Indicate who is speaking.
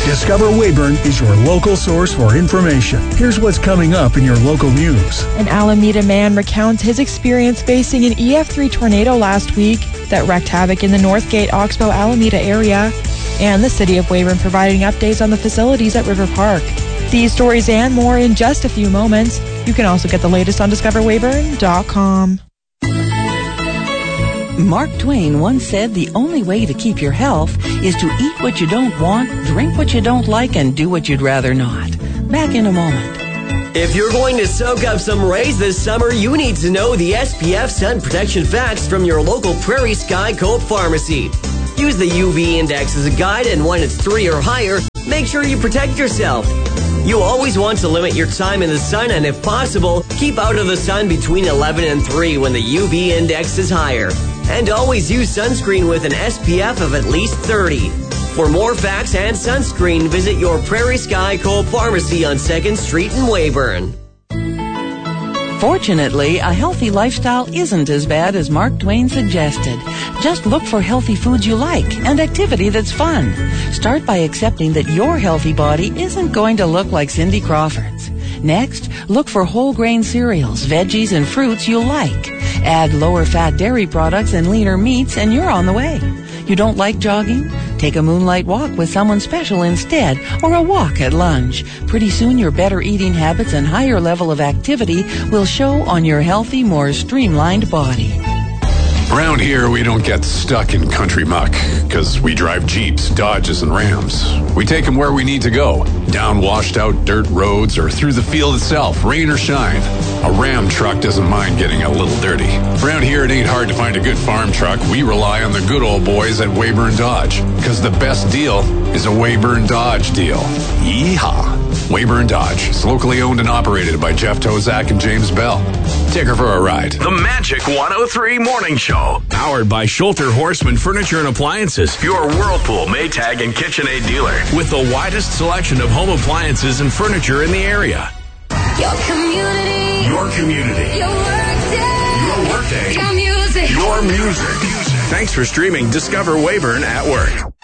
Speaker 1: Discover Weyburn is your local source for information. Here's what's coming up in your local news.
Speaker 2: An Alameda man recounts his experience facing an EF3 tornado last week that wreaked havoc in the Northgate, Oxbow, Alameda area, and the city of Weyburn providing updates on the facilities at River Park. These stories and more in just a few moments. You can also get the latest on discoverweyburn.com.
Speaker 3: Mark Twain once said the only way to keep your health is to eat what you don't want, drink what you don't like, and do what you'd rather not. Back in a moment.
Speaker 4: If you're going to soak up some rays this summer, you need to know the SPF sun protection facts from your local Prairie Sky Coop pharmacy. Use the UV index as a guide, and when it's 3 or higher, make sure you protect yourself. You always want to limit your time in the sun, and if possible, keep out of the sun between 11 and 3 when the UV index is higher. And always use sunscreen with an SPF of at least 30. For more facts and sunscreen, visit your Prairie Sky Coop pharmacy on 2nd Street in Weyburn.
Speaker 3: Fortunately, a healthy lifestyle isn't as bad as Mark Twain suggested. Just look for healthy foods you like and activity that's fun. Start by accepting that your healthy body isn't going to look like Cindy Crawford's. Next, look for whole grain cereals, veggies, and fruits you'll like. Add lower fat dairy products and leaner meats, and you're on the way. You don't like jogging? Take a moonlight walk with someone special instead, or a walk at lunch. Pretty soon your better eating habits and higher level of activity will show on your healthy, more streamlined body.
Speaker 5: Around here, we don't get stuck in country muck, because we drive Jeeps, Dodges, and Rams. We take them where we need to go, down washed-out dirt roads or through the field itself, rain or shine. A Ram truck doesn't mind getting a little dirty. Around here, it ain't hard to find a good farm truck. We rely on the good old boys at Weyburn Dodge, because the best deal is a Weyburn Dodge deal. Yeehaw! Weyburn Dodge is locally owned and operated by Jeff Tozak and James Bell. Take her for a ride.
Speaker 6: The Magic 103 Morning Show. Powered by Schulter Horseman Furniture and Appliances. Your Whirlpool, Maytag, and KitchenAid dealer. With the widest selection of home appliances and furniture in the area.
Speaker 7: Your community.
Speaker 6: Your community.
Speaker 7: Your workday.
Speaker 6: Your workday.
Speaker 7: Your music.
Speaker 6: Your music. Thanks for streaming Discover Weyburn at work.